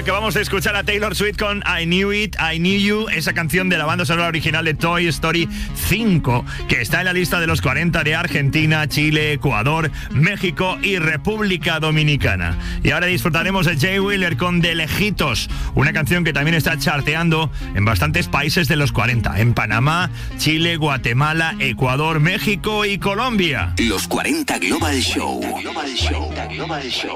Acabamos de escuchar a Taylor Swift con I Knew It, I Knew You, esa canción de la banda sonora original de Toy Story 5, que está en la lista de los 40 de Argentina, Chile, Ecuador, México y República Dominicana. Y ahora disfrutaremos de Jay Wheeler con De Lejitos, una canción que también está charteando en bastantes países de los 40, en Panamá, Chile, Guatemala, Ecuador, México y Colombia. Los 40 Global Show.